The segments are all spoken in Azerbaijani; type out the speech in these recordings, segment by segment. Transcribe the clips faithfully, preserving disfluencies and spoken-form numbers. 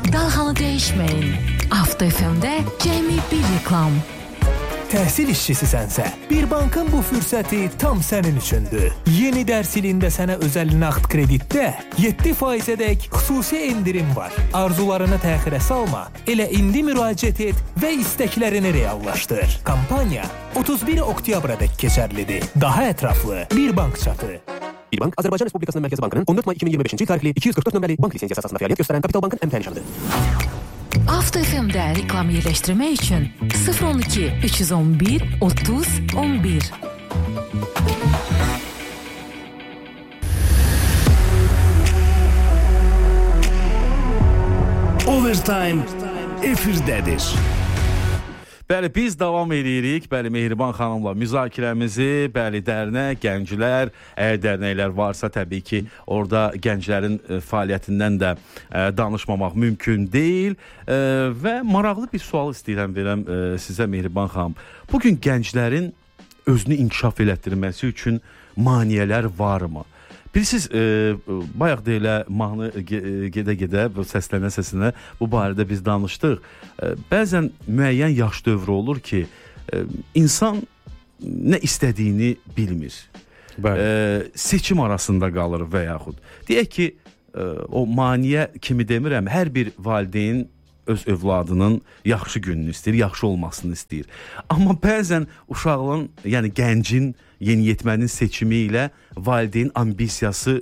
Dalğanı dəyişməyin. Avto F M-də cəmi bir reklam. Təhsil işçisisənsə, bir bankın bu fürsəti tam sənin üçündür. Yeni dərs ilində sənə özəl nağd kreditdə yeddi faizədək xüsusi endirim var. Arzularını təxirə salma, elə indi müraciət et və istəklərini reallaşdır. Kampaniya otuz bir oktyabrədək keçərlidir. Daha ətraflı bir bank çatı. Bir bank Azərbaycan Respublikasının Mərkəzi Bankının on dörd may iki min iyirmi beşinci il tarixli iki yüz qırx dörd nömrəli bank lisenziyası əsasında fəaliyyət göstərən Kapital Bankın əmtəli nişanıdır. Avto F M-də reklam yerləşdirmək üçün sıfır on iki üç yüz on bir otuz on bir. Overtime efirdədir. Bəli, biz davam edirik. Bəli, Mehriban xanımla müzakirəmizi, bəli, dərnək, gənclər, əgər dərnəklər varsa, təbii ki, orada gənclərin e, fəaliyyətindən də e, danışmamaq mümkün deyil. E, və maraqlı bir sual istəyirəm verəm e, sizə, Mehriban xanım. Bugün gənclərin özünü inkişaf elətdirməsi üçün maneələr varmı? Bilirsiniz, e, bayaq da elə mahnı gedə-gedə, səslənə-səslənə bu barədə biz danışdıq. E, bəzən müəyyən yaş dövrü olur ki, e, insan nə istədiyini bilmir. E, seçim arasında qalır və yaxud. Deyək ki, e, o maneə kimi demirəm, hər bir valideyn öz övladının yaxşı gününü istəyir, yaxşı olmasını istəyir. Amma bəzən uşağın, yəni gəncin, yeniyetmənin seçimi ilə valideyn ambisiyası,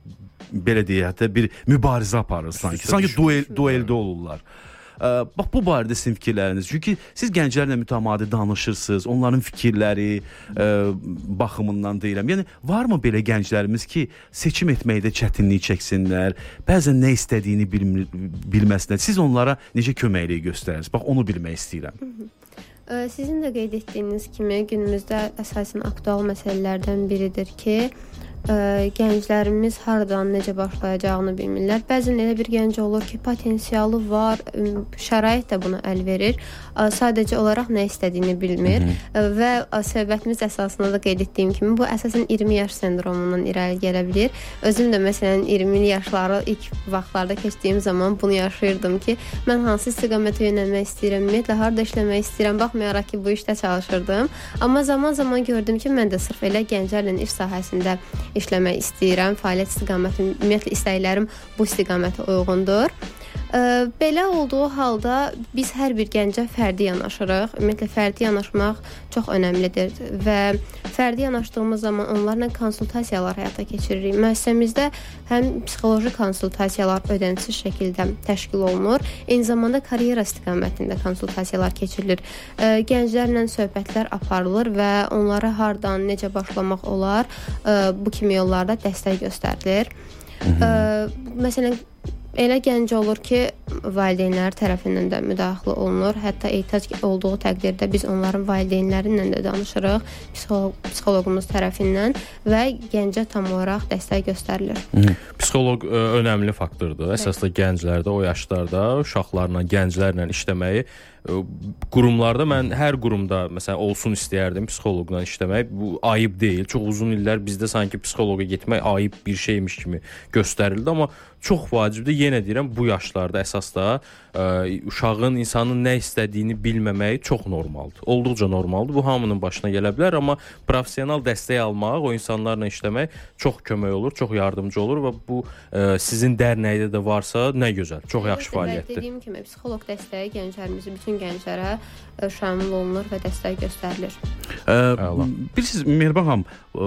belə deyək, hətta bir mübarizə aparır sanki. Sanki duel, dueldə olurlar. Ə, bax, bu barədə sizin fikirləriniz. Çünki siz gənclərlə mütəmadi danışırsınız, onların fikirləri ə, baxımından deyirəm. Yəni, varmı belə gənclərimiz ki, seçim etməkdə çətinlik çəksinlər, bəzən nə istədiyini bilmir, bilməsinlər. Siz onlara necə köməklik göstərirsiniz? Bax, onu bilmək istəyirəm. Hı -hı. Sizin də qeyd etdiyiniz kimi günümüzdə əsasən aktual məsələlərdən biridir ki, ə, gənclərimiz haradan necə başlayacağını bilmirlər. Bəzən elə bir gənc olur ki, potensialı var, şərait də buna əl verir. Ə, sadəcə olaraq nə istədiyini bilmir. Ə, və ə, söhbətimiz əsasında da qeyd etdiyim kimi bu əsasən iyirmi yaş sendromundan irəli gələ bilir. Özüm də məsələn iyirmili yaşları ilk vaxtlarda keçdiyim zaman bunu yaşayırdım ki, mən hansı istiqamətə yönəlmək istəyirəm, ümumiyyətlə harda işləmək istəyirəm, baxmayaraq ki, bu işdə çalışırdım. Amma zaman-zaman gördüm ki, mən də sırf elə gənclərlə iş sahəsində işləmək istəyirəm, fəaliyyət istiqamətim, ümumiyyətlə istəklərim bu istiqamətə uyğundur. Ə, belə olduğu halda biz hər bir gəncə fərdi yanaşırıq. Ümumiyyətlə fərdi yanaşmaq çox önəmlidir və fərdi yanaşdığımız zaman onlarla konsultasiyalar həyata keçiririk. Müəssisəmizdə həm psixoloji konsultasiyalar ödənişsiz şəkildə təşkil olunur, eyni zamanda karyera istiqamətində konsultasiyalar keçirilir. Ə, gənclərlə söhbətlər aparılır və onlara hardan, necə başlamaq olar, ə, bu kimi yollarda dəstək göstərilir. Ə, məsələn, elə gənc olur ki, valideynlər tərəfindən də müdaxilə olunur. Hətta ehtiyac olduğu təqdirdə biz onların valideynlərinlə də danışırıq, psixolog, psixoloqumuz tərəfindən və gəncə tam olaraq dəstək göstərilir. Hı. Psixoloq ə, önəmli faktordur. Əsaslı gənclərdə, o yaşlarda uşaqlarla, gənclərlə işləməyi qurumlarda, mən hər qurumda məsələn olsun istəyərdim psixoloqla işləmək. Bu ayıb deyil. Çox uzun illər bizdə sanki psixoloqa getmək ayıb bir şeymiş kimi göstərildi, amma çox vacibdir. Yenə deyirəm, bu yaşlarda əsasda ə, uşağın, insanın nə istədiyini bilməməyi çox normaldır. Olduqca normaldır. Bu hamının başına gələ bilər, amma professional dəstək almaq, o insanlarla işləmək çox kömək olur, çox yardımcı olur və bu ə, sizin dərnəkdə də varsa nə gözəl, çox yaxşı fəaliyyətdir. Dediyim kimi, psixoloq dəstəyi gənclərimizi bütün gənclərə ə, şamil olunur və dəstək göstərilir. Bilirsiniz, Mehriban xanım,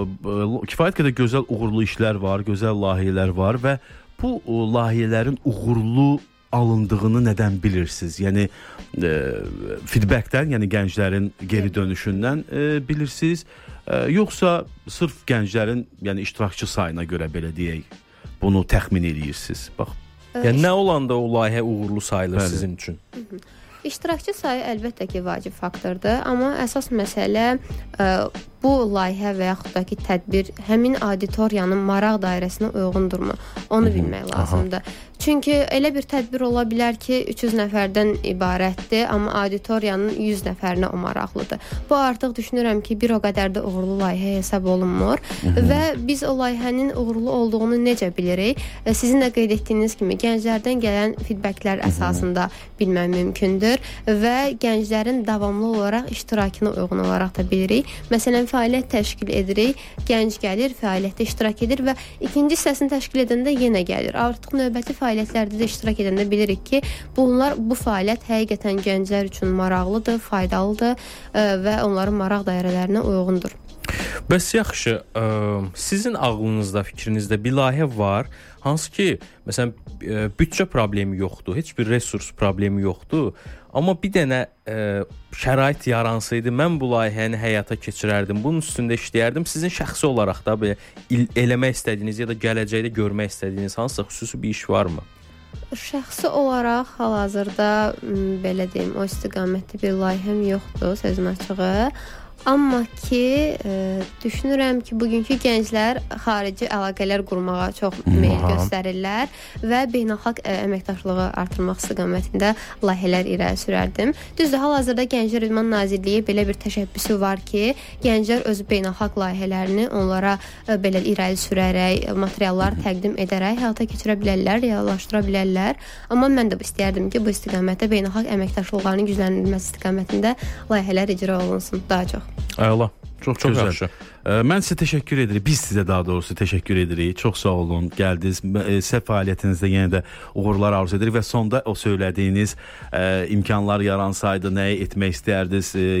kifayət qədər gözəl uğurlu işlər var, gözəl layihələr var və bu layihələrin uğurlu alındığını nədən bilirsiniz? Yəni e, feedbackdən, yəni gənclərin geri dönüşündən e, bilirsiniz, e, yoxsa sırf gənclərin, yəni iştirakçı sayına görə belə deyək, bunu təxmin edirsiniz? Bax. Yəni nə olanda o layihə uğurlu sayılır Bəli. Sizin üçün? Hı -hı. İştirakçı sayı əlbəttə ki, vacib faktordur, amma əsas məsələ ə, bu bu layihə və yaxud da ki tədbir həmin auditoriyanın maraq dairəsinə uyğundurmu? Onu bilmək lazımdır. Çünki elə bir tədbir ola bilər ki, üç yüz nəfərdən ibarətdir, amma auditoriyanın yüz nəfərinə o maraqlıdır. Bu artıq düşünürəm ki, bir o qədər də uğurlu layihə hesab olunmur. Hı -hı. Və biz o layihənin uğurlu olduğunu necə bilirik? Sizin də qeyd etdiyiniz kimi gənclərdən gələn feedbacklər əsasında bilmək mümkündür və gənclərin davamlı olaraq iştirakına uyğun olaraq da bilirik. Məsələn, fəaliyyət təşkil edirik, gənc gəlir, fəaliyyətdə iştirak edir və ikinci hissəsini təşkil edəndə yenə gəlir. Artıq növbəti fəaliyyətlərdə də iştirak edəndə bilirik ki, bunlar bu fəaliyyət həqiqətən gənclər üçün maraqlıdır, faydalıdır və onların maraq dairələrinə uyğundur. Bəs yaxşı, ə, sizin ağlınızda, fikrinizdə bir layihə var, hansı ki, məsələn, büdcə problemi yoxdur, heç bir resurs problemi yoxdur, amma bir dənə ə, şərait yaransaydı, mən bu layihəni həyata keçirərdim, bunun üstündə işləyərdim. Sizin şəxsi olaraq da belə eləmək istədiyiniz ya da gələcəkdə görmək istədiyiniz hansısa xüsusi bir iş varmı? Şəxsi olaraq hal-hazırda belə deyim, o istiqamətdə bir layihəm yoxdur, sözün açığı. Amma ki, e, düşünürəm ki, bugünkü gənclər xarici əlaqələr qurmağa çox meyil göstərirlər və beynəlxalq ə, əməkdaşlığı artırmaq istiqamətində layihələr irəli sürərdim. Düzdür, hal-hazırda Gənclər İdman Nazirliyi belə bir təşəbbüsü var ki, gənclər öz beynəlxalq layihələrini onlara ə, belə irəli sürərək, materiallar təqdim edərək həyata keçirə bilərlər, reallaşdıra bilərlər. Amma mən də istəyərdim ki, bu istiqamətdə beynəlxalq əməkdaşlıqların gücləndirilməsi istiqamətində layihələr icra olunsun daha çox. Ayla, çox, çox gözəl. Mən sizə təşəkkür edirik. Biz sizə daha doğrusu təşəkkür edirik. Çox sağ olun, gəldiniz. Sizə fəaliyyətinizdə yenə də uğurlar arzu edirik və sonda o söylədiyiniz ə, imkanlar yaransaydı, nəyi etmək istərdiniz?